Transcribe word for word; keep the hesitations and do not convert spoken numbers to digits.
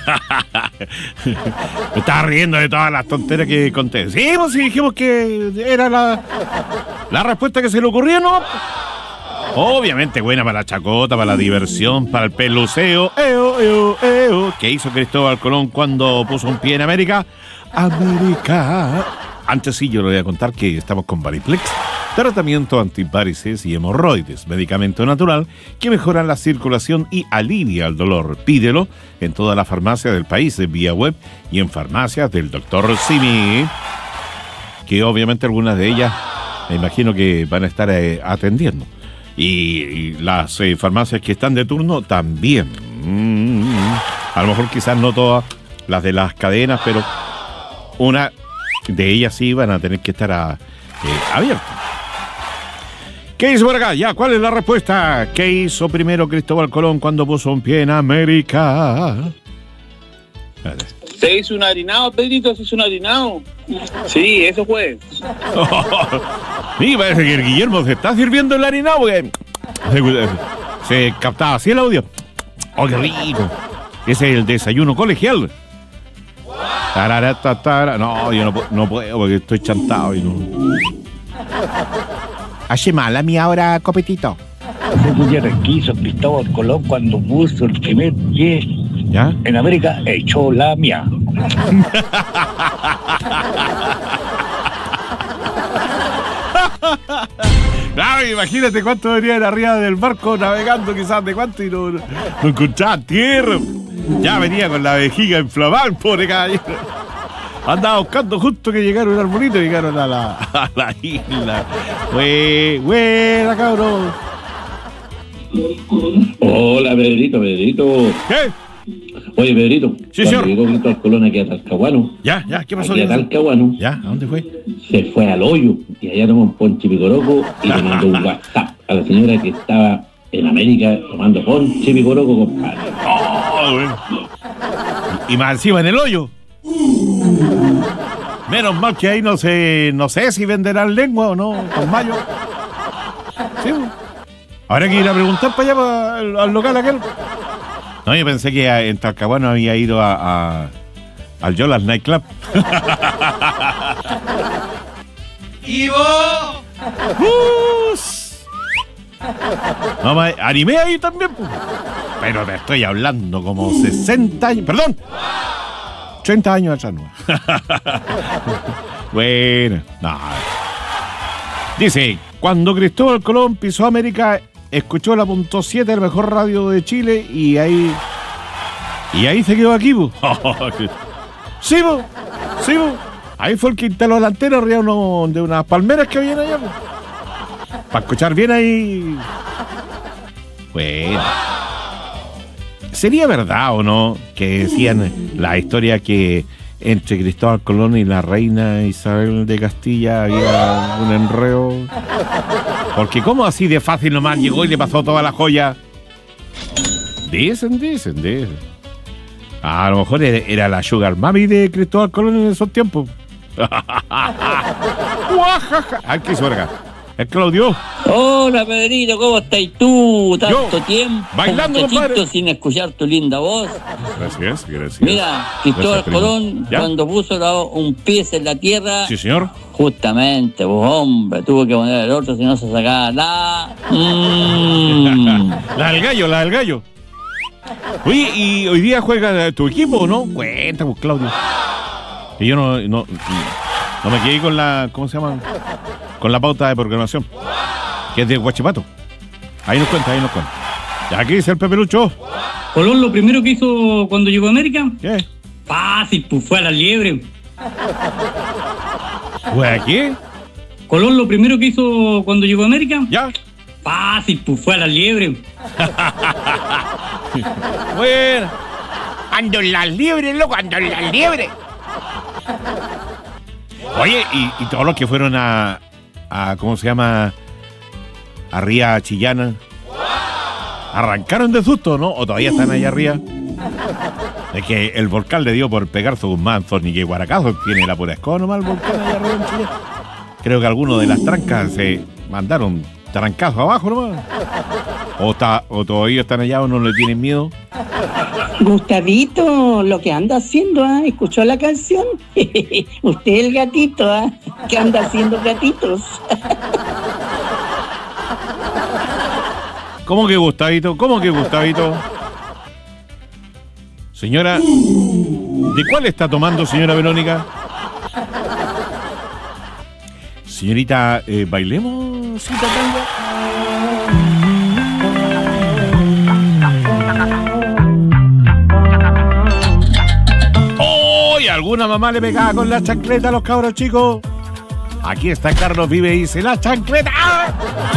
Me estaba riendo de todas las tonteras que conté. Sí, pues sí, dijimos que era la, la respuesta que se le ocurrió, ¿no? Obviamente buena para la chacota, para la diversión, para el peluceo. Eo, eo, eo. ¿Qué hizo Cristóbal Colón cuando puso un pie en América? América. Antes sí, yo le voy a contar que estamos con Variplex, tratamiento antivarices y hemorroides, medicamento natural que mejora la circulación y alivia el dolor. Pídelo en todas las farmacias del país, de vía web y en farmacias del doctor Simi, que obviamente algunas de ellas me imagino que van a estar eh, atendiendo. Y, y las eh, farmacias que están de turno también. Mm, a lo mejor quizás no todas las de las cadenas, pero una de ellas sí van a tener que estar a, eh, abiertas. ¿Qué hizo por acá? Ya, ¿cuál es la respuesta? ¿Qué hizo primero Cristóbal Colón cuando puso un pie en América? Se hizo un harinado, Pedrito, se hizo un harinado. Sí, eso fue. Sí, parece que el Guillermo se está sirviendo el harinado porque se, se captaba así el audio. ¡Oh, qué rico! Ese es el desayuno colegial. Tararatara. No, yo no, no puedo porque estoy chantado y no. Hace mal a mí ahora, Copetito. Ese Gutiérrez quiso Cristóbal Colón cuando puso el primer pie ¿ya? En América, echó la mía. Claro, imagínate cuánto venían arriba del barco navegando quizás de cuánto y no, no, no encontraban tierra. Ya venía con la vejiga inflamada, el pobre caballero. Andaba buscando justo que llegaron al arbolito y llegaron a la, a la isla. Bue, buena, cabrón. Hola, Pedrito, Pedrito. ¿Qué? Oye, Pedrito. Sí, señor. Llegó Cristóbal Colón aquí a Talcahuano. Ya, ya, ¿qué pasó? Aquí a Talcahuano. Ya, ¿a dónde fue? Se fue al hoyo y allá tomó un ponche picoroco y le mandó un WhatsApp a la señora que estaba en América tomando ponche picoroco, compadre. Oh, bueno. Y más encima en el hoyo. Menos mal que ahí no sé, no sé si venderán lengua o no, con mayo. Sí. Habrá que ir a preguntar para allá, para al, al local aquel. No, yo pensé que en Talcahuano había ido a, a al Yolas Nightclub. ¡Ivo! No, me animé ahí también, pues. Pero te estoy hablando como sesenta años. ¡Perdón! ochenta años atrás, no. Bueno, no. Dice, cuando Cristóbal Colón pisó América, escuchó la punto siete, el mejor radio de Chile, y ahí. Y ahí se quedó aquí, po. Sí, po. Sí, po. Ahí fue el que instaló la antena arriba uno, de unas palmeras que habían allá, po. Para escuchar bien ahí. Bueno. ¿Sería verdad o no que decían la historia que entre Cristóbal Colón y la reina Isabel de Castilla había un enredo? Porque ¿cómo así de fácil nomás llegó y le pasó toda la joya? Dicen, dicen, dicen. A lo mejor era, era la sugar mami de Cristóbal Colón en esos tiempos. ¡Ay, qué suerga! ¡Es Claudio! Hola, Pedrito, ¿cómo estás tú? Tanto Yo, tiempo, bailando, compadre, sin escuchar tu linda voz. Gracias, gracias. Mira, Cristóbal Colón, ¿ya? Cuando puso la, un pie en la tierra... Sí, señor. Justamente, pues, hombre, tuvo que poner el otro, si no se sacaba la... Mm. La del gallo, la del gallo. Oye, ¿y hoy día juega tu equipo o no? Cuenta, pues, Claudio. Y yo no, no, no me quedé con la... ¿Cómo se llama? Con la pauta de programación, que es de Huachipato. Ahí nos cuenta, ahí nos cuenta. Ya, aquí dice el Pepe Lucho. Colón lo primero que hizo cuando llegó a América. ¿Qué? Fácil, pues fue a la liebre. ¿Fue aquí? Colón lo primero que hizo cuando llegó a América. ¿Ya? Fácil, pues fue a la liebre. Bueno. Ando en las liebres, loco, ando en las liebres. Oye, y, y todos los que fueron a, a, ¿cómo se llama? A Ría Chillana, ¿arrancaron de susto, no? ¿O todavía están allá arriba? Es que el volcán le dio por pegar sus manzos ni que guaracazos. Tiene la pura escoba nomás el volcán allá arriba en Chillán. Creo que algunos de las trancas se mandaron trancazos abajo nomás. O, está, o todavía están allá o no le tienen miedo. Gustavito, lo que anda haciendo, ¿ah? ¿Escuchó la canción? Usted el gatito, ¿ah? ¿Qué anda haciendo, gatitos? ¿Cómo que Gustavito? ¿Cómo que Gustavito? Señora, ¿de cuál está tomando, señora Verónica? Señorita, eh, ¿bailemos? ¿Sí, Tatanga? ¡Oh! ¿Y alguna mamá le pegaba con la chancleta a los cabros chicos? Aquí está Carlos Vive y dice la chancleta. ¡Ah!